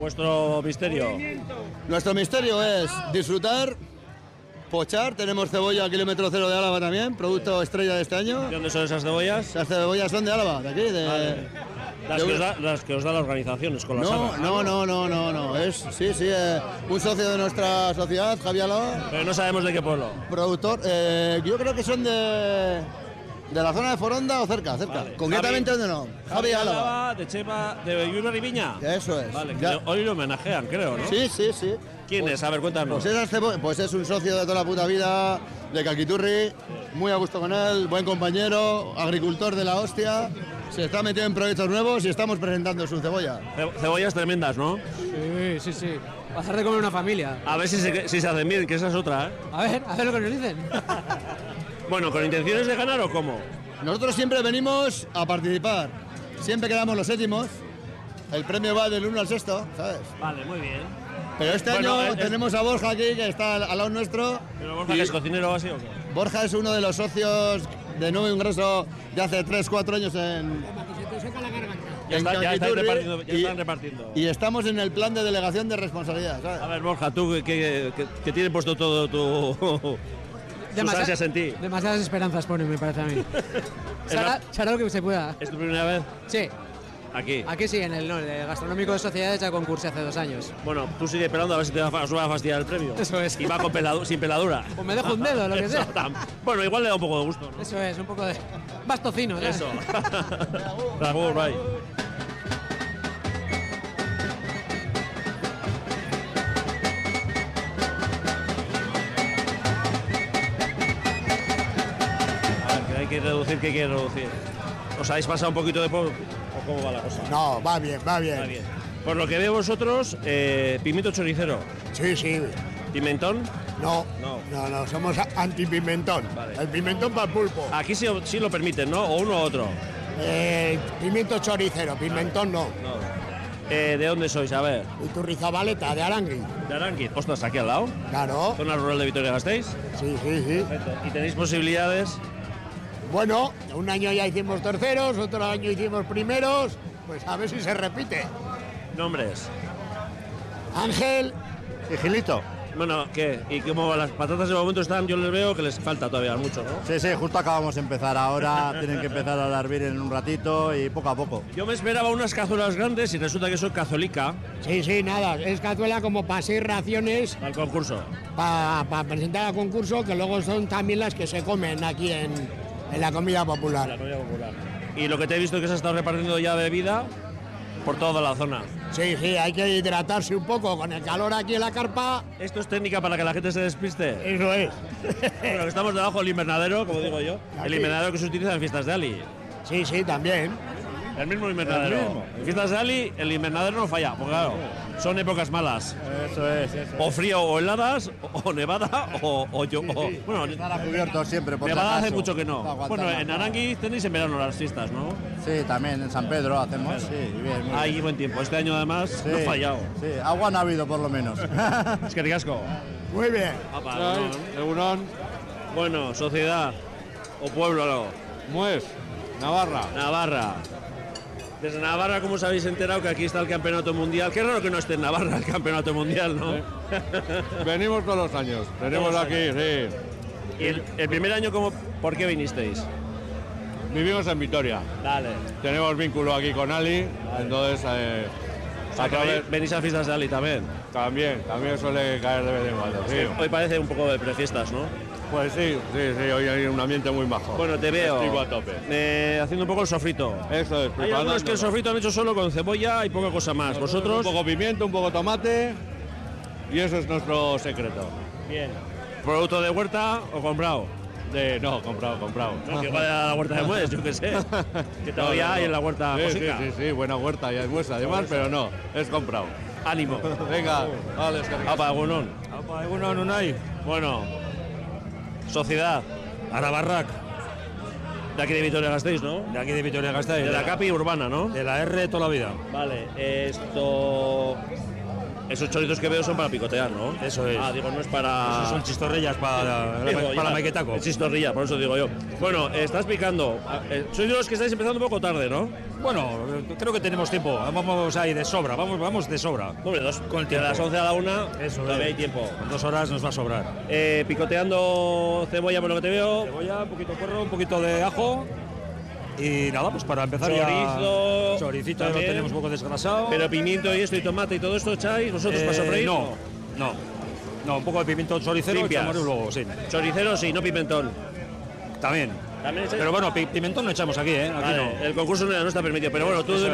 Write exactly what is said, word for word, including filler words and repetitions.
Vuestro misterio. Nuestro misterio es disfrutar, pochar. Tenemos cebolla kilómetro cero de Álava también, producto estrella de este año. ¿De dónde son esas cebollas? Las cebollas son de Álava, de aquí, de... Vale. Las, de que un- os da, las que os da la organización, es con las No, arras. no, no, no, no, no, es, sí, sí, eh, un socio de nuestra sociedad, Javier Álava, Pero no sabemos de qué pueblo. productor, eh, yo creo que son de, de la zona de Foronda o cerca, cerca, Vale. concretamente Javi- donde no, Javi Javier Álava, Álava, de Chepa, de Iberri Viña. eso es. Vale, que Ya. le- hoy lo homenajean, creo, ¿no? Sí, sí, sí. ¿Quién es? A ver, cuéntanos. Pues, esas cebo- pues es un socio de toda la puta vida, de Caquiturri, muy a gusto con él, buen compañero, agricultor de la hostia, se está metido en proyectos nuevos y estamos presentando su cebolla. Ce- cebollas tremendas, ¿no? Sí, sí, sí. Pasar de comer una familia. A ver si se, si se hacen bien, que esa es otra, ¿eh? A ver, a ver lo que nos dicen. Bueno, ¿con intenciones de ganar o cómo? Nosotros siempre venimos a participar, siempre quedamos los séptimos, el premio va del uno al sexto, ¿sabes? Vale, muy bien. Pero este Bueno, año es- es- tenemos a Borja aquí, que está al, al lado nuestro. ¿Pero Borja, y que es cocinero así o qué? Borja es uno de los socios de nuevo ingreso de hace tres cuatro años en, Ya, en está- ya estáis Caquiturri, repartiendo, ya y- están repartiendo. y estamos en el plan de delegación de responsabilidad, ¿sabes? A ver, Borja, tú que, que, que- que tiene puesto todo tu... tus ansias en ti. Demasiadas esperanzas ponen, me parece a mí. Se hará, se hará lo que se pueda. ¿Es tu primera vez Sí, aquí? aquí sí, en el, no, el de Gastronómico de Sociedades ya concursé hace dos años. Bueno, tú sigue pelando a ver si te va, a- os va a fastidiar el premio. Eso es. Y va con peladu- sin peladura. O me dejo un dedo, lo que Eso, sea. tam- Bueno, igual le da un poco de gusto, ¿no? Eso es, un poco de... Bastocino, ¿sabes? Eso. Raúl, bye. A ver, que hay que reducir, ¿qué hay que reducir? ¿Os habéis pasado un poquito de poco? ¿O cómo va la cosa? No, va bien, va bien. Está bien. Por lo que veo vosotros, eh, pimiento choricero, Sí, sí. pimentón. No, No. no, no, somos anti-pimentón. Vale. El pimentón para el pulpo. Aquí sí, sí lo permiten, ¿no? O uno u otro. Eh, pimiento choricero, pimentón no. No. Eh, ¿De dónde sois? A ver. Y turrizabaleta, de Arangui. De Aranqui. Ostras, aquí al lado. Claro. Zona rural de Vitoria-Gasteiz. Sí, sí, sí. Perfecto. ¿Y tenéis posibilidades? Bueno, un año ya hicimos terceros, otro año hicimos primeros. Pues a ver si se repite. Nombres. Ángel y Gilito. Bueno, ¿qué? ¿Y cómo las patatas de momento están? Yo les veo que les falta todavía mucho, ¿no? Sí, sí, justo acabamos de empezar ahora, tienen que empezar a hervir en un ratito y poco a poco. Yo me esperaba unas cazuelas grandes y resulta que soy catholica Sí, sí, nada. Es cazuela como para seis raciones al concurso. para presentar al concurso, que luego son también las que se comen aquí en, en la comida La popular. comida popular. Y lo que te he visto es que se ha estado repartiendo ya bebida por toda la zona. Sí, sí, hay que hidratarse un poco con el calor aquí en la carpa. ¿Esto es técnica para que la gente se despiste? Eso es. Bueno, que estamos debajo del invernadero, como digo yo. El Aquí. invernadero que se utiliza en fiestas de Ali. Sí, sí, también. El mismo invernadero. El mismo. En fiestas de Ali, el invernadero no falla, porque claro, son épocas malas. Eso es, eso O frío o heladas, o, o nevada, o, o yo. o- bueno, Estará cubierto siempre, por si nevada hace acaso. mucho que no. Para aguantar Bueno, la- en Arangui tenéis en verano las fiestas, ¿no? Sí, también en San Pedro hacemos, sí, bien, muy Hay bien. buen tiempo. Este año además Sí, no ha fallado. Sí, agua no ha habido por lo menos. Es que ricasco. Muy bien. Apa, egunon. Bueno, sociedad o pueblo, no. Mues, Navarra. Navarra. Desde Navarra, ¿cómo os habéis enterado que aquí está el campeonato mundial? Qué raro que no esté en Navarra el campeonato mundial, ¿no? Venimos todos los años. Tenemos Todos los aquí, sí. Y el, el primer año, ¿cómo, ¿por qué vinisteis? Vivimos en Vitoria. Dale. Tenemos vínculo aquí con Ali. Entonces, eh, O sea, a que través- venís a fiestas de Ali también. también, también suele caer de vez en cuando. Sí. Hoy parece un poco de prefiestas, ¿no? Pues sí, sí, sí, hoy hay un ambiente muy majo. Bueno, te veo Festivo a tope. eh, haciendo un poco el sofrito. Eso es, Hay algunos que el sofrito han hecho solo con cebolla y poca cosa más. Vosotros, Un poco pimiento, un poco tomate. Y eso es nuestro secreto. bien. ¿Producto de huerta o comprado? De, no, comprado, comprado. No, que igual a la huerta de Mues, yo qué sé. Que todavía No, no, hay no. en la huerta Sí, sí, Cosica. sí, sí, buena huerta, ya es vuestra además, pero no, es comprado. Ánimo. Venga, vale, es que Apa, egunon. Apa, egunon, unai. Bueno, sociedad, Arabarrak. De aquí de Vitoria-Gasteiz, ¿no? De aquí de Vitoria-Gasteiz. De la Capi urbana, ¿no? De la R toda la vida. Vale, esto... Esos choritos que veo son para picotear, ¿no? Eso es. Ah, digo, no es para... Esos son chistorrillas para, Digo, para ya, la maquetaco. es chistorrilla, por eso digo yo. Bueno, estás picando. Eh, sois de los que estáis empezando un poco tarde, ¿no? Bueno, creo que tenemos tiempo. Vamos ahí de sobra, vamos, vamos de sobra. Hombre, dos, Con el de tiempo. las once a la una, Eso todavía es. hay tiempo. En dos horas nos va a sobrar. Eh, picoteando cebolla por lo que te veo. Cebolla, un poquito de porro, un poquito de ajo. Y nada, pues para empezar Chorizo, ya... Choricito lo también. tenemos un poco desgrasado. Pero pimiento y esto y tomate y todo esto echáis vosotros para Eh, sofreír. no, no. No, un poco de pimiento choricero Limpias. echamos luego, sí. Choricero sí, no pimentón. También. También echáis- Pero bueno, pi- pimentón no echamos aquí, ¿eh? Aquí Vale, no. el concurso no no está permitido, pero bueno, tú Eso